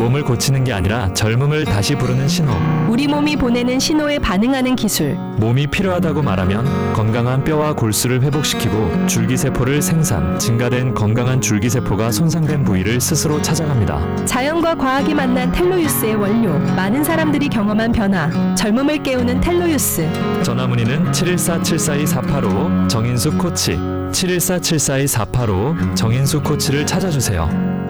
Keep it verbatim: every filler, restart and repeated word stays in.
몸을 고치는 게 아니라 젊음을 다시 부르는 신호. 우리 몸이 보내는 신호에 반응하는 기술. 몸이 필요하다고 말하면 건강한 뼈와 골수를 회복시키고 줄기세포를 생산, 증가된 건강한 줄기세포가 손상된 부위를 스스로 찾아갑니다. 자연과 과학이 만난 텔로유스의 원료. 많은 사람들이 경험한 변화. 젊음을 깨우는 텔로유스. 전화문의는 칠일사 칠사이 사팔오 정인수 코치, 칠일사 칠사이 사팔오 정인수 코치를 찾아주세요.